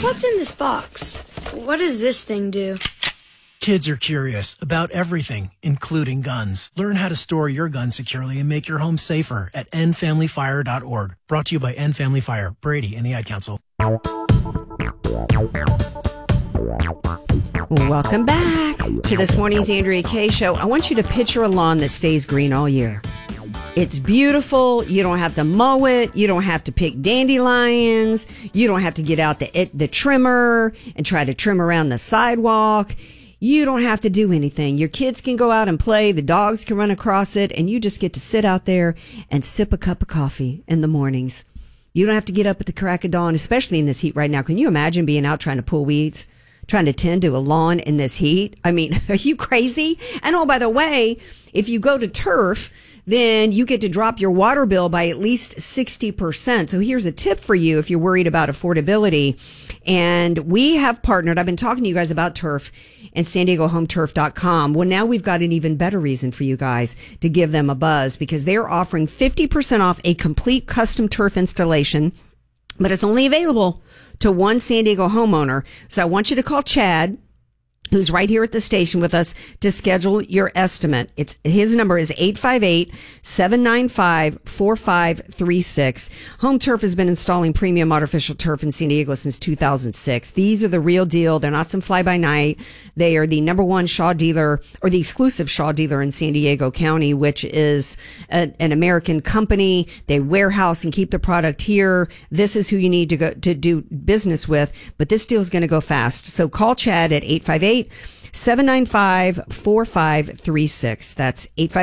What's in this box? What does this thing do? Kids are curious about everything, including guns. Learn how to store your gun securely and make your home safer at endfamilyfire.org. Brought to you by End Family Fire, Brady, and the Ad Council. Welcome back to this morning's Andrea Kaye Show. I want you to picture a lawn that stays green all year. It's beautiful. You don't have to mow it. You don't have to pick dandelions. You don't have to get out the trimmer and try to trim around the sidewalk. You don't have to do anything. Your kids can go out and play. The dogs can run across it. And you just get to sit out there and sip a cup of coffee in the mornings. You don't have to get up at the crack of dawn, especially in this heat right now. Can you imagine being out trying to pull weeds? Trying to tend to a lawn in this heat? I mean, are you crazy? And oh, by the way, if you go to Turf, then you get to drop your water bill by at least 60%. So here's a tip for you if you're worried about affordability. And we have partnered, I've been talking to you guys about Turf and SanDiegoHomeTurf.com. Well, now we've got an even better reason for you guys to give them a buzz, because they're offering 50% off a complete custom turf installation, but it's only available to one San Diego homeowner. So I want you to call Chad, who's right here at the station with us, to schedule your estimate. His number is 858-795-4536. Home Turf has been installing premium artificial turf in San Diego since 2006. These are the real deal. They're not some fly-by-night. They are the number one Shaw dealer, or the exclusive Shaw dealer in San Diego County, which is an American company. They warehouse and keep the product here. This is who you need to go to do business with, but this deal is going to go fast. So call Chad at 858-795-4536. That's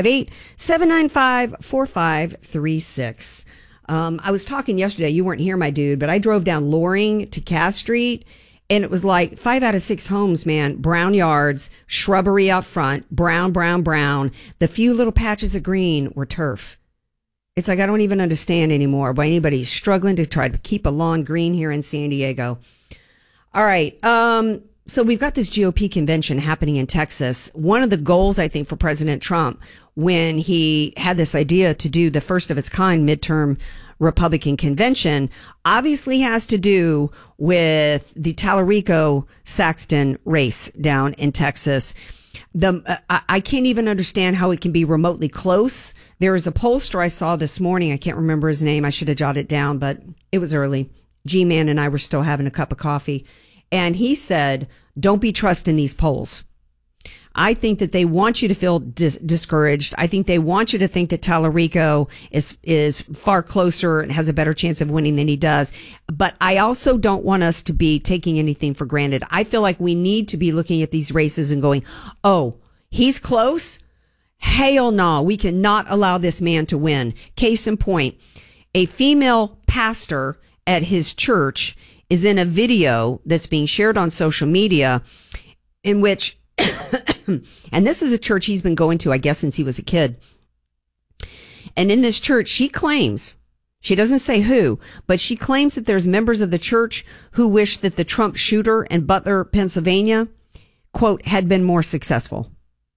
858-795-4536. I was talking yesterday. You weren't here, my dude, but I drove down Loring to Cass Street, and it was like 5 out of 6 homes, man. Brown yards, shrubbery out front, brown. The few little patches of green were turf. It's like I don't even understand anymore why anybody's struggling to try to keep a lawn green here in San Diego. All right. So we've got this GOP convention happening in Texas. One of the goals, I think, for President Trump, when he had this idea to do the first of its kind midterm Republican convention, obviously has to do with the Tallarico-Saxton race down in Texas. I can't even understand how it can be remotely close. There is a pollster I saw this morning. I can't remember his name. I should have jotted it down, but it was early. G-Man and I were still having a cup of coffee. And he said, don't be trusting these polls. I think that they want you to feel discouraged. I think they want you to think that Tallarico is far closer and has a better chance of winning than he does. But I also don't want us to be taking anything for granted. I feel like we need to be looking at these races and going, oh, he's close? Hell no, we cannot allow this man to win. Case in point, a female pastor at his church is in a video that's being shared on social media in which, and this is a church he's been going to, I guess, since he was a kid. And in this church, she claims, she doesn't say who, but she claims that there's members of the church who wish that the Trump shooter in Butler, Pennsylvania, quote, had been more successful.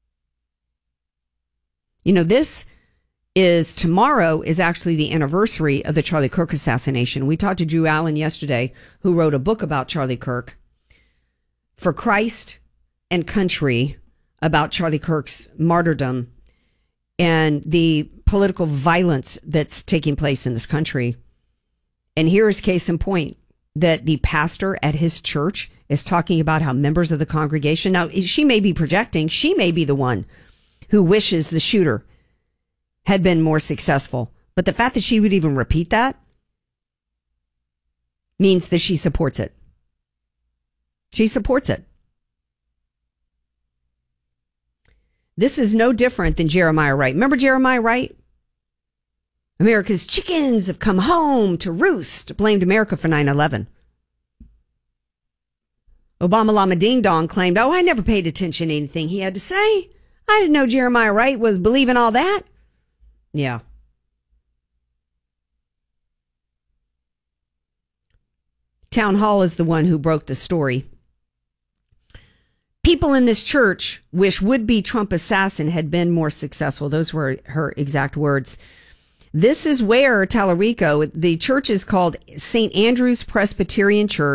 You know, tomorrow is actually the anniversary of the Charlie Kirk assassination. We talked to Drew Allen yesterday, who wrote a book about Charlie Kirk, For Christ and Country, about Charlie Kirk's martyrdom and the political violence that's taking place in this country. And here is case in point, that the pastor at his church is talking about how members of the congregation, now she may be projecting, she may be the one who wishes the shooter had been more successful. But the fact that she would even repeat that means that she supports it. She supports it. This is no different than Jeremiah Wright. Remember Jeremiah Wright? America's chickens have come home to roost. Blamed America for 9/11. Obama Lama Ding Dong claimed, oh, I never paid attention to anything he had to say. I didn't know Jeremiah Wright was believing all that. Yeah. Town Hall is the one who broke the story. People in this church wish would-be Trump assassin had been more successful. Those were her exact words. This is where Tallarico, the church is called St. Andrew's Presbyterian Church.